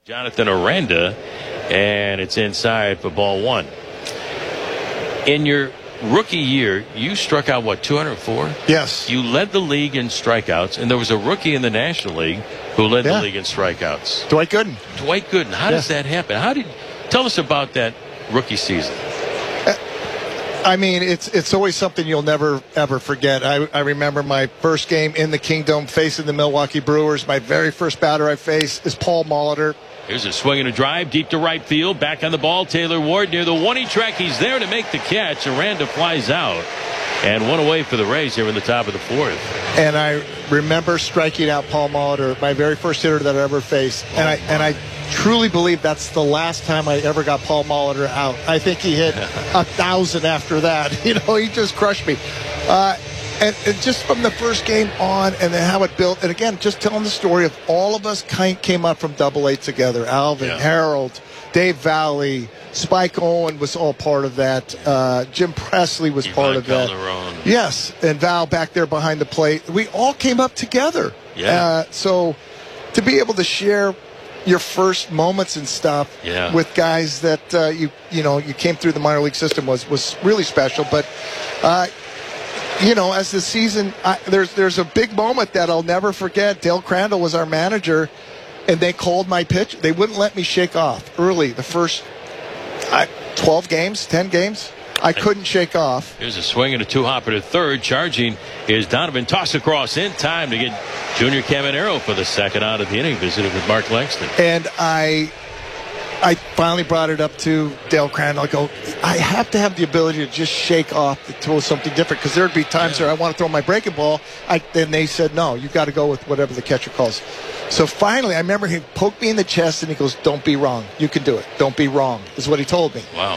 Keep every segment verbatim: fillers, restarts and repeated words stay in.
Jonathan Aranda, and it's inside for ball one. In your rookie year, you struck out, what, two hundred four? Yes. You led the league in strikeouts, and there was a rookie in the National League who led yeah. the league in strikeouts. Dwight Gooden. Dwight Gooden. How yeah. does that happen? How did tell us about that rookie season? Uh, I mean, it's it's always something you'll never, ever forget. I, I remember my first game in the Kingdom facing the Milwaukee Brewers. My very first batter I faced is Paul Molitor. Here's a swing and a drive deep to right field. Back on the ball, Taylor Ward near the one-E track. He's there to make the catch. Aranda flies out. And one away for the Rays here in the top of the fourth. And I remember striking out Paul Molitor, my very first hitter that I ever faced. And I and I truly believe that's the last time I ever got Paul Molitor out. I think he hit a thousand after that. You know, he just crushed me. Uh, and, and just from the first game on, and then how it built. And again, just telling the story of all of us kind came up from Double A together. Alvin, yeah. Harold, Dave Valley, Spike Owen was all part of that. Uh, Jim Presley was Yvonne part of Calderon. that. Yes, and Val back there behind the plate. We all came up together. Yeah. Uh, so to be able to share your first moments and stuff yeah. with guys that uh, you you know you came through the minor league system was was really special. But uh, you know, as the season, I, there's there's a big moment that I'll never forget. Dale Crandall was our manager, and they called my pitch. They wouldn't let me shake off early. The first I, twelve games, ten games, I couldn't shake off. Here's a swing and a two-hopper to third. Charging is Donovan. Toss across in time to get Junior Caminero for the second out of the inning. Visited with Mark Langston. And I I finally brought it up to Dale Crandall. I go, I have to have the ability to just shake off to throw something different, because there would be times yeah. where I want to throw my breaking ball. I, and they said, no, you've got to go with whatever the catcher calls. So finally, I remember he poked me in the chest and he goes, don't be wrong. You can do it. Don't be wrong, is what he told me. Wow.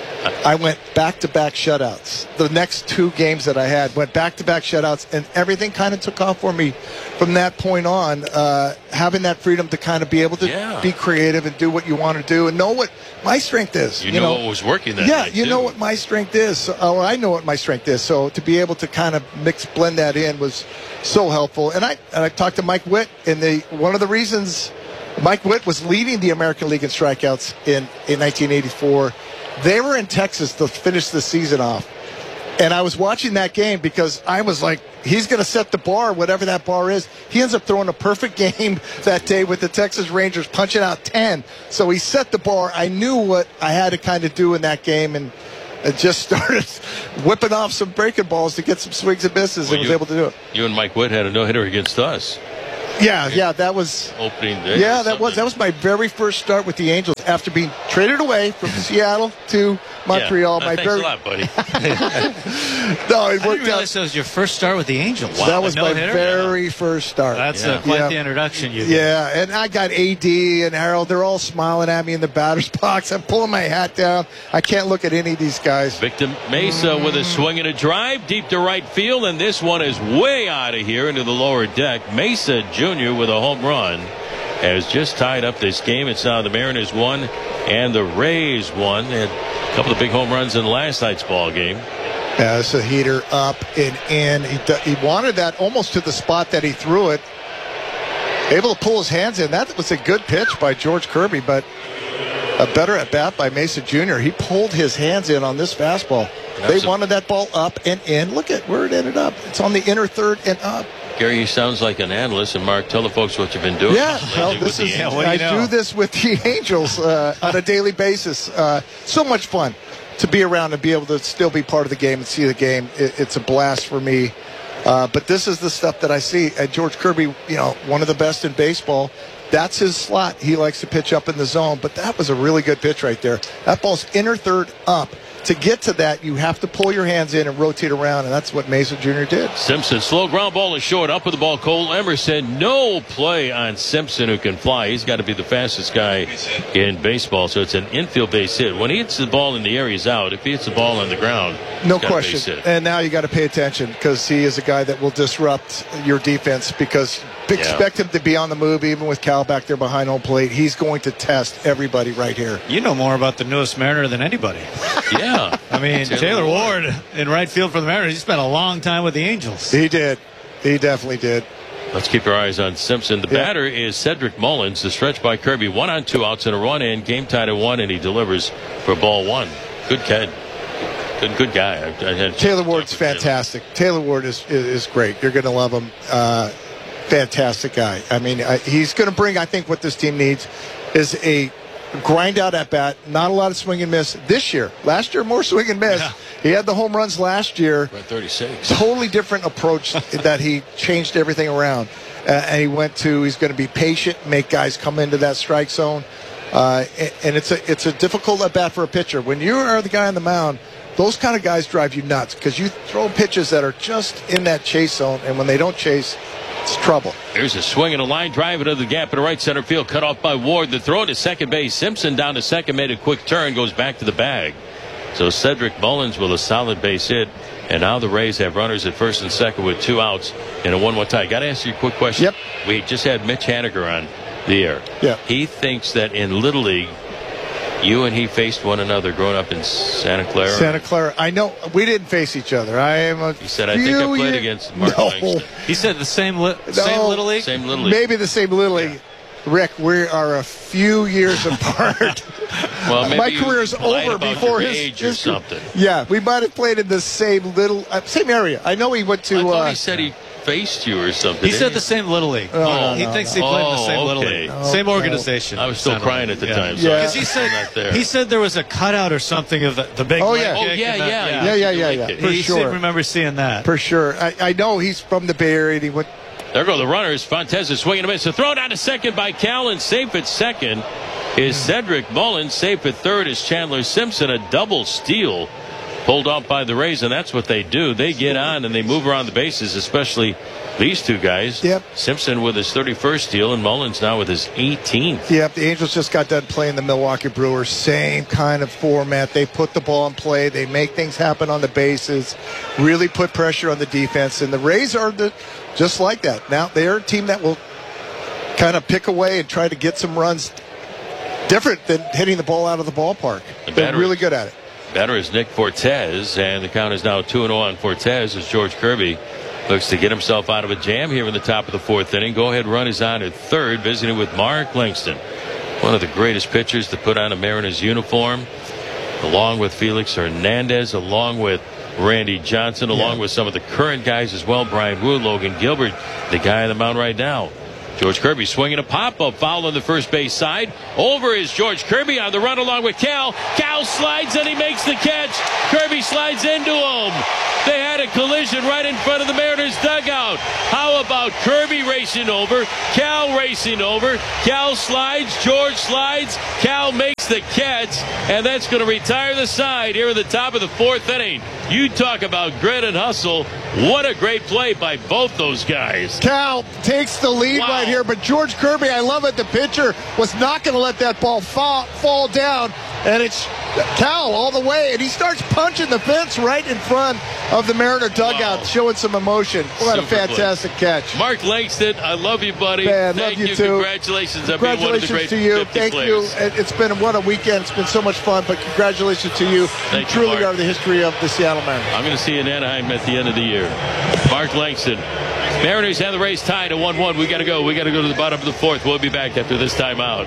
I went back-to-back shutouts. The next two games that I had went back-to-back shutouts, and everything kind of took off for me from that point on, uh, having that freedom to kind of be able to yeah. be creative and do what you want to do and know what my strength is. You, you know, know what was working that Yeah, night, you too. know what my strength is. So, oh, I know what my strength is. So to be able to kind of mix, blend that in was so helpful. And I and I talked to Mike Witt, and the one of the reasons Mike Witt was leading the American League in strikeouts in, in nineteen eighty-four. They were in Texas to finish the season off. And I was watching that game because I was like, he's going to set the bar, whatever that bar is. He ends up throwing a perfect game that day with the Texas Rangers, punching out ten. So he set the bar. I knew what I had to kind of do in that game, and it just started whipping off some breaking balls to get some swings and misses, well, and was you, able to do it. You and Mike Witt had a no-hitter against us. Yeah, yeah, that was opening day. Yeah, that was that was my very first start with the Angels after being traded away from Seattle to Montreal. Yeah. My Uh, thanks very... a lot, buddy. no, it I worked didn't realize out. that was your first start with the Angels. Wow. That was my no-hitter? very first start. That's yeah. uh, quite yeah. the introduction you did. Yeah, and I got A D and Harold. They're all smiling at me in the batter's box. I'm pulling my hat down. I can't look at any of these guys. Victor Mesa mm. with a swing and a drive deep to right field, and this one is way out of here into the lower deck. Mesa Junior with a home run has just tied up this game. It's now the Mariners won and the Rays won. They had a couple of big home runs in last night's ball game. Yeah, it's a heater up and in. He, he wanted that almost to the spot that he threw it. Able to pull his hands in. That was a good pitch by George Kirby, but a better at bat by Mesa Junior He pulled his hands in on this fastball. They a, wanted that ball up and in. Look at where it ended up. It's on the inner third and up. Gary, you sounds like an analyst. And Mark, tell the folks what you've been doing. Yeah, well, this is, yeah, I do, you know? do this with the Angels uh, on a daily basis. Uh, so much fun to be around and be able to still be part of the game and see the game. It, it's a blast for me. Uh, but this is the stuff that I see. And George Kirby, you know, one of the best in baseball. That's his slot. He likes to pitch up in the zone. But that was a really good pitch right there. That ball's inner third up. To get to that, you have to pull your hands in and rotate around, and that's what Mesa Junior did. Simpson, slow ground ball is short. Up with the ball, Cole Emerson. No play on Simpson, who can fly. He's got to be the fastest guy in baseball, so it's an infield base hit. When he hits the ball in the air, he's out. If he hits the ball on the ground, no he's got a base question. hit. And now you got to pay attention, because he is a guy that will disrupt your defense, because expect yeah. him to be on the move, even with Cal back there behind home plate. He's going to test everybody right here. You know more about the newest Mariner than anybody. Yeah. I mean, Taylor, Taylor Ward in right field for the Mariners. He spent a long time with the Angels. He did. He definitely did. Let's keep our eyes on Simpson. The Yeah. batter is Cedric Mullins. The stretch by Kirby. One on two outs and a run in. Game tied at one, and he delivers for ball one. Good kid. Good, good guy. I, I had Taylor Ward's fantastic. Taylor Ward is, is, is great. You're going to love him. Uh, fantastic guy. I mean, uh, he's going to bring, I think, what this team needs is a grind out at bat. Not a lot of swing and miss this year. Last year, more swing and miss. Yeah. He had the home runs last year. We're at thirty-six. Totally different approach that he changed everything around. Uh, and he went to, he's going to be patient, make guys come into that strike zone. Uh, and, and it's a it's a difficult at bat for a pitcher. When you are the guy on the mound, those kind of guys drive you nuts because you throw pitches that are just in that chase zone, and when they don't chase, it's trouble. There's a swing and a line drive into the gap in the right center field, cut off by Ward. The throw to second base. Simpson down to second, made a quick turn, goes back to the bag. So Cedric Mullins with a solid base hit, and now the Rays have runners at first and second with two outs and a one one tie. Got to ask you a quick question. Yep. We just had Mitch Haniger on the air. Yeah. He thinks that in Little League, you and he faced one another growing up in Santa Clara. Santa Clara. I know we didn't face each other. I am a. He said, I think I played year- against Mark no. Langston. He said the same li- same No. Little League? Same Little League. Maybe the same Little League. Rick, we are a few years apart. Well, maybe My you career is lied over about before your his age or his- something. Yeah, we might have played in the same little, uh, same area. I know he went to. I thought uh, he said he faced you or something. He didn't said he? the same Little League. Oh, he no, thinks no. he played in the same Oh, Little okay. League. No, same no. organization. I was still Santa crying Clara. at the Yeah. time. So Yeah. I Because he was said not there. he said there was a cutout or something of the, the big Oh, leg yeah. Oh, kick yeah, and the- yeah, yeah, yeah, yeah, yeah. He- For He sure. seemed to remember seeing that. For sure. I, I know he's from the Bay Area. And he went. There go the runners. Fontes is swinging a miss. A throw down to second by Cal, and safe at second is Cedric Mullins. Safe at third is Chandler Simpson. A double steal pulled off by the Rays, and that's what they do. They get on and they move around the bases, especially these two guys. Yep. Simpson with his thirty-first steal, and Mullins now with his eighteenth. Yep, the Angels just got done playing the Milwaukee Brewers. Same kind of format. They put the ball in play. They make things happen on the bases. Really put pressure on the defense. And the Rays are the, just like that. Now, they're a team that will kind of pick away and try to get some runs different than hitting the ball out of the ballpark. The They're batter- really good at it. Batter is Nick Fortes, and the count is now two and oh on Fortes as George Kirby looks to get himself out of a jam here in the top of the fourth inning. Go ahead run is on at third, visiting with Mark Langston, one of the greatest pitchers to put on a Mariners uniform, along with Felix Hernandez, along with Randy Johnson, along Yeah. with some of the current guys as well. Brian Wu, Logan Gilbert, the guy on the mound right now. George Kirby swinging a pop-up foul on the first base side. Over is George Kirby on the run along with Cal. Cal slides and he makes the catch. Kirby slides into him. They had a collision right in front of the Mariners dugout. How about Kirby racing over, Cal racing over, Cal slides, George slides, Cal makes the catch, and that's going to retire the side here in the top of the fourth inning. You talk about grit and hustle. What a great play by both those guys. Cal takes the lead Wow. right here, but George Kirby, I love it. The pitcher was not going to let that ball fall, fall down, and it's Cal all the way, and he starts punching the fence right in front of the Mariner dugout, Wow. showing some emotion. What a Super play. fantastic catch. Mark Langston, I love you, buddy. Man, Thank love you too. Congratulations on being one of the Congratulations great to you. fifty Thank players. you. It- It's been what a weekend. It's been so much fun, but congratulations to you. Thank you you, truly Mark. are the history of the Seattle Mariners. I'm going to see you in Anaheim at the end of the year. Mark Langston. Mariners and the Rays tied at one one. We got to go. We got to go to the bottom of the fourth. We'll be back after this timeout.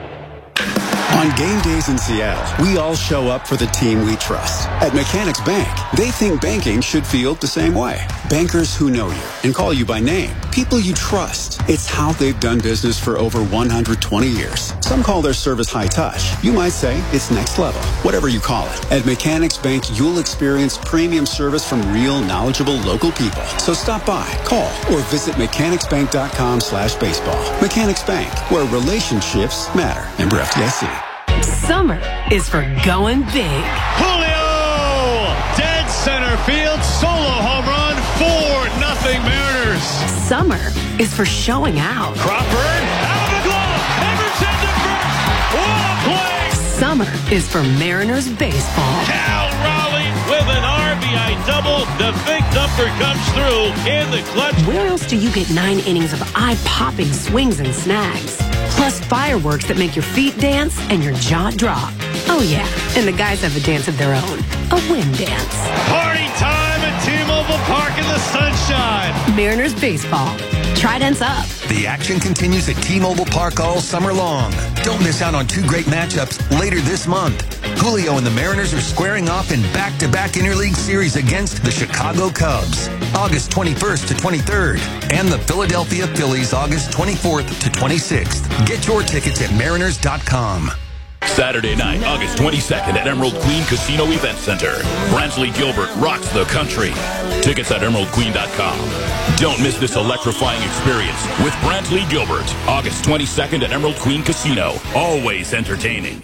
On game days in Seattle, we all show up for the team we trust. At Mechanics Bank, they think banking should feel the same way. Bankers who know you and call you by name. People you trust. It's how they've done business for over one hundred twenty years. Some call their service high touch. You might say it's next level. Whatever you call it. At Mechanics Bank, you'll experience premium service from real, knowledgeable local people. So stop by, call, or visit mechanicsbank.com slash baseball. Mechanics Bank, where relationships matter. Member F D I C. Summer is for going big. Julio! Dead center field. Solo home run. four nothing Mariners. Summer is for showing out. Crawford. Out of the glove. Emerson to first. What a play. Summer is for Mariners baseball. Cal Raleigh with an R B I double. The big thumper comes through in the clutch. Where else do you get nine innings of eye-popping swings and snags? Plus fireworks that make your feet dance and your jaw drop. Oh yeah, and the guys have a dance of their own. A wind dance. Party time at T-Mobile Park in the sunshine. Mariners baseball. Trident's up. The action continues at T-Mobile Park all summer long. Don't miss out on two great matchups later this month. Julio and the Mariners are squaring off in back-to-back interleague series against the Chicago Cubs, August twenty-first to twenty-third, and the Philadelphia Phillies, August twenty-fourth to twenty-sixth. Get your tickets at mariners dot com. Saturday night, August twenty-second at Emerald Queen Casino Event Center. Brantley Gilbert rocks the country. Tickets at emerald queen dot com. Don't miss this electrifying experience with Brantley Gilbert. August twenty-second at Emerald Queen Casino. Always entertaining.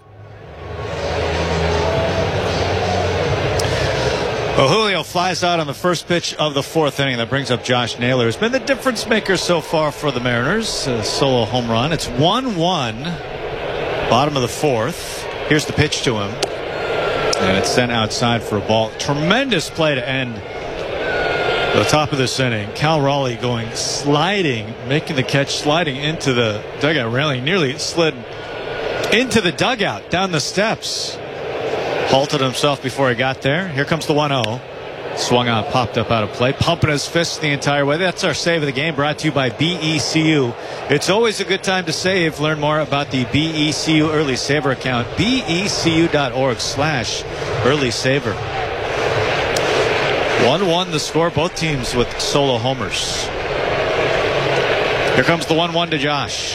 Well, Julio flies out on the first pitch of the fourth inning. That brings up Josh Naylor, who's been the difference maker so far for the Mariners. A solo home run. It's one one. Bottom of the fourth. Here's the pitch to him. And it's sent outside for a ball. Tremendous play to end the top of this inning. Cal Raleigh going sliding, making the catch, sliding into the dugout railing. Nearly slid into the dugout, down the steps. Halted himself before he got there. Here comes the one oh. Swung on, popped up out of play, pumping his fist the entire way. That's our save of the game, brought to you by B E C U. It's always a good time to save. Learn more about the B E C U Early Saver account, B E C U dot org slash Early Saver. one one the score, both teams with solo homers. Here comes the one one to Josh.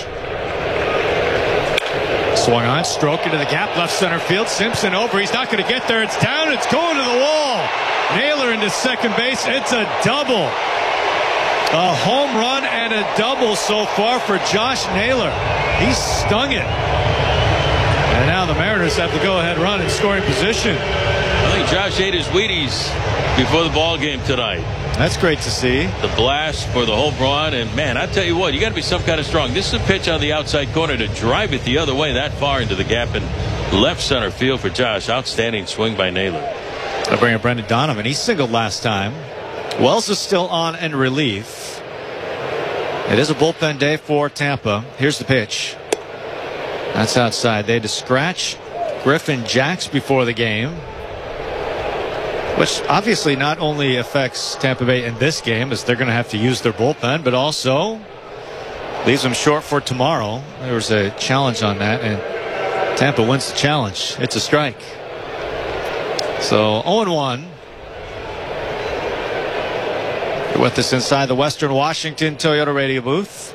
Swung on, stroke into the gap, left center field. Simpson over, he's not going to get there. It's down, it's going to the wall. Naylor into second base. It's a double. A home run and a double so far for Josh Naylor. He stung it. And now the Mariners have the go-ahead run in scoring position. I think Josh ate his Wheaties before the ball game tonight. That's great to see. The blast for the home run. And, man, I tell you what, you got to be some kind of strong. This is a pitch on the outside corner to drive it the other way that far into the gap in left center field for Josh. Outstanding swing by Naylor. They'll bring up Brendan Donovan. He singled last time. Wells is still on in relief. It is a bullpen day for Tampa. Here's the pitch. That's outside. They had to scratch Griffin Jacks before the game, which obviously not only affects Tampa Bay in this game, as they're going to have to use their bullpen, but also leaves them short for tomorrow. There was a challenge on that, and Tampa wins the challenge. It's a strike. So oh one. With this inside the Western Washington Toyota radio booth.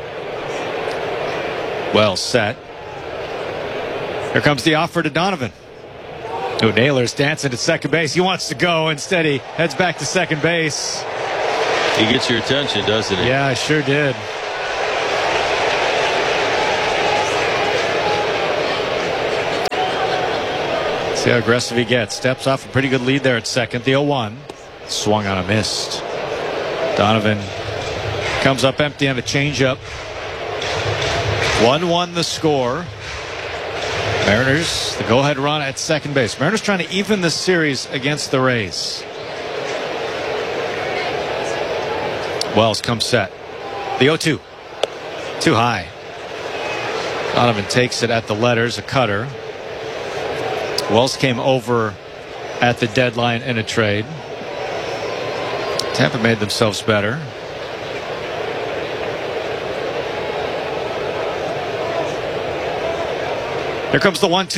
Well set. Here comes the offer to Donovan. Oh, Naylor's dancing to second base. He wants to go. Instead, he heads back to second base. He gets your attention, doesn't he? Yeah, I sure did. See how aggressive he gets. Steps off a pretty good lead there at second. The oh one. Swung on a missed. Donovan comes up empty on a changeup. one one the score. Mariners, the go-ahead run at second base. Mariners trying to even the series against the Rays. Wells comes set. The oh two. Too high. Donovan takes it at the letters, a cutter. Wells came over at the deadline in a trade. Tampa made themselves better. Here comes the one two.